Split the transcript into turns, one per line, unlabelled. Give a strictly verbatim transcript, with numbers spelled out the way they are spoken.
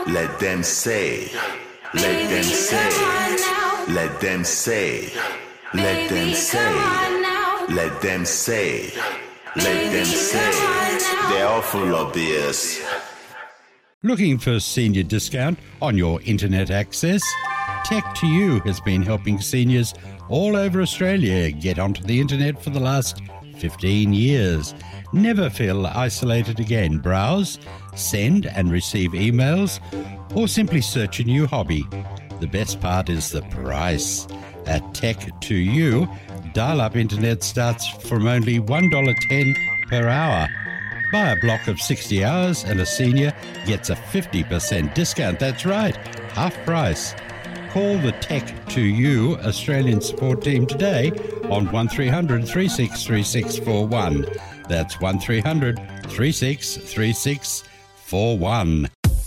let them say, let them say, let them say, let them say, let them say, let them say, they're all full of B S.
Looking for senior discount on your internet access? Tech to You has been helping seniors all over Australia get onto the internet for the last fifteen years. Never feel isolated again. Browse, send and receive emails, or simply search a new hobby. The best part is the price. At Tech to You, dial-up internet starts from only one dollar ten per hour. Buy a block of sixty hours and a senior gets a fifty percent discount. That's right, half price. Call the Tech to You Australian support team today on one three hundred, three six three six four one. That's one three hundred, three six three six four one.